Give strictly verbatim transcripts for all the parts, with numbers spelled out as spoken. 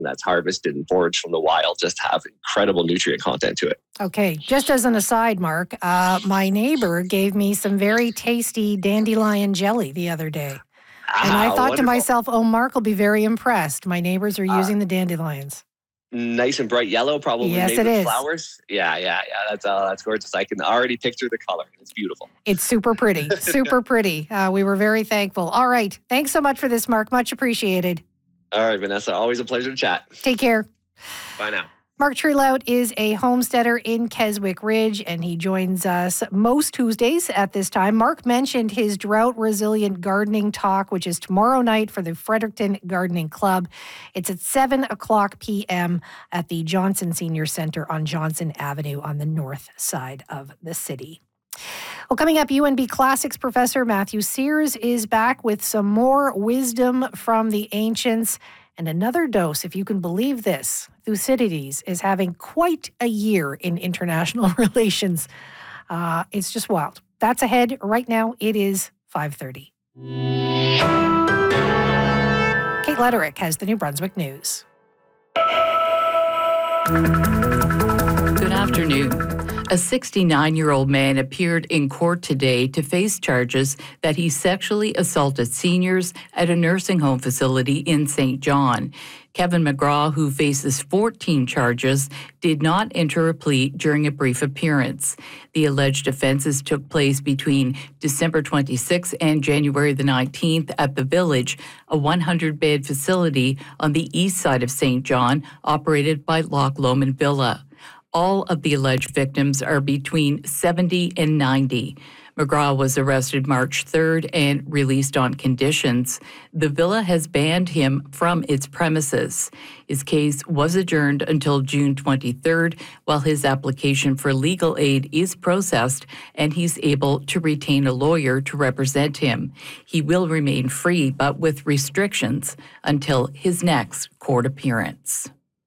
that's harvested and foraged from the wild just have incredible nutrient content to it. Okay, just as an aside, Mark, uh, my neighbor gave me some very tasty dandelion jelly the other day. Ah, and I thought wonderful. to myself, oh, Mark will be very impressed. My neighbors are using uh, the dandelions. Nice and bright yellow, probably yes, made it with is. flowers. Yeah, yeah, yeah. That's uh, that's gorgeous. I can already picture the color. It's beautiful. It's super pretty, super pretty. Uh, we were very thankful. All right. Thanks so much for this, Mark. Much appreciated. All right, Vanessa. Always a pleasure to chat. Take care. Bye now. Mark Trelout is a homesteader in Keswick Ridge, and he joins us most Tuesdays at this time. Mark mentioned his drought-resilient gardening talk, which is tomorrow night for the Fredericton Gardening Club. It's at seven o'clock p.m. at the Johnson Senior Center on Johnson Avenue on the north side of the city. Well, coming up, U N B Classics professor Matthew Sears is back with some more wisdom from the ancients. And another dose, if you can believe this, Thucydides is having quite a year in international relations. Uh, it's just wild. That's ahead right now. It is five thirty. Kate Lederick has the New Brunswick News. Good afternoon. A sixty-nine-year-old man appeared in court today to face charges that he sexually assaulted seniors at a nursing home facility in Saint John. Kevin McGraw, who faces fourteen charges, did not enter a plea during a brief appearance. The alleged offenses took place between December twenty-sixth and January the nineteenth at The Village, a one hundred bed facility on the east side of Saint John, operated by Loch Lomond Villa. All of the alleged victims are between seventy and ninety. McGraw was arrested March third and released on conditions. The villa has banned him from its premises. His case was adjourned until June twenty-third, while his application for legal aid is processed and he's able to retain a lawyer to represent him. He will remain free, but with restrictions until his next court appearance.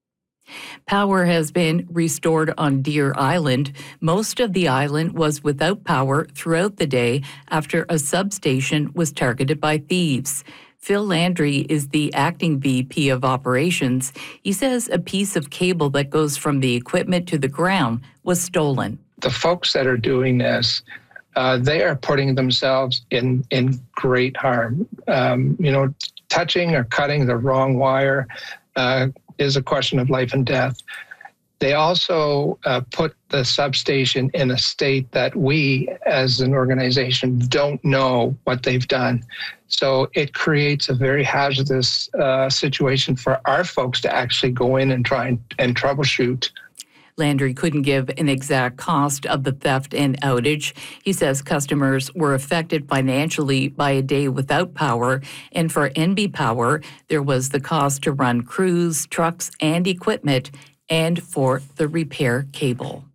Power has been restored on Deer Island. Most of the island was without power throughout the day after a substation was targeted by thieves. Phil Landry is the acting V P of operations. He says a piece of cable that goes from the equipment to the ground was stolen. The folks that are doing this, uh, they are putting themselves in, in great harm. Um, you know, touching or cutting the wrong wire uh, is a question of life and death. They also uh, put the substation in a state that we, as an organization, don't know what they've done. So it creates a very hazardous uh, situation for our folks to actually go in and try and, and troubleshoot. Landry couldn't give an exact cost of the theft and outage. He says customers were affected financially by a day without power, and for N B Power, there was the cost to run crews, trucks, and equipment, and for the repair cable.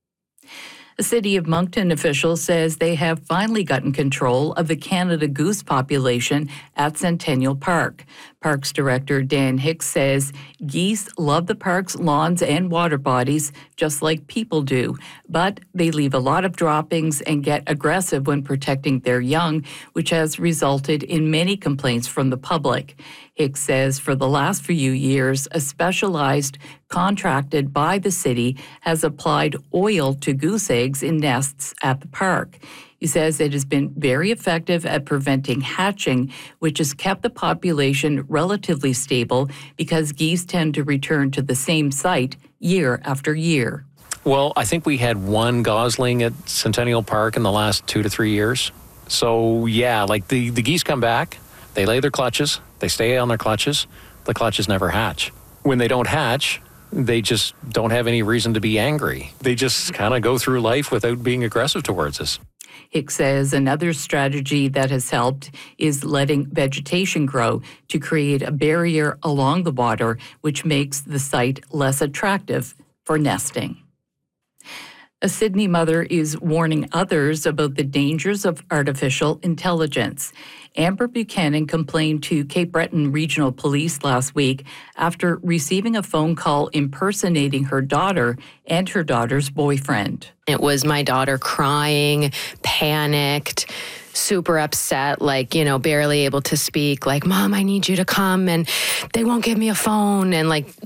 A City of Moncton official says they have finally gotten control of the Canada goose population at Centennial Park. Parks Director Dan Hicks says geese love the park's lawns and water bodies just like people do, but they leave a lot of droppings and get aggressive when protecting their young, which has resulted in many complaints from the public. Hicks says for the last few years, a specialized contracted by the city has applied oil to goose eggs in nests at the park. He says it has been very effective at preventing hatching, which has kept the population relatively stable because geese tend to return to the same site year after year. Well, I think we had one gosling at Centennial Park in the last two to three years. So, yeah, like the, the geese come back, they lay their clutches, they stay on their clutches, the clutches never hatch. When they don't hatch, they just don't have any reason to be angry. They just kind of go through life without being aggressive towards us. Hicks says another strategy that has helped is letting vegetation grow to create a barrier along the water, which makes the site less attractive for nesting. A Sydney mother is warning others about the dangers of artificial intelligence. Amber Buchanan complained to Cape Breton Regional Police last week after receiving a phone call impersonating her daughter and her daughter's boyfriend. It was my daughter crying, panicked, super upset, like, you know, barely able to speak, like, Mom, I need you to come, and they won't give me a phone, and like